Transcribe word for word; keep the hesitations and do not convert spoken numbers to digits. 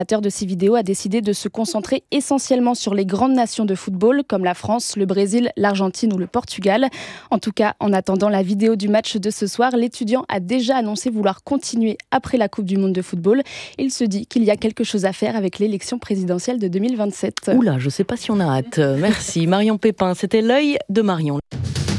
L'auteur de ces vidéos a décidé de se concentrer essentiellement sur les grandes nations de football comme la France, le Brésil, l'Argentine ou le Portugal. En tout cas, en attendant la vidéo du match de ce soir, l'étudiant a déjà annoncé vouloir continuer après la Coupe du Monde de football. Il se dit qu'il y a quelque chose à faire avec l'élection présidentielle de deux mille vingt-sept. Oula, je ne sais pas si on a hâte. Merci Marion Pépin, c'était l'œil de Marion.